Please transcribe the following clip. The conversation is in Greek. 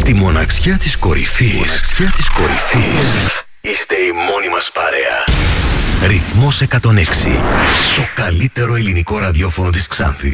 Στη μοναξιά της κορυφής. Είστε η μόνη μας παρέα. Ρυθμός 106. Το καλύτερο ελληνικό ραδιόφωνο της Ξάνθης.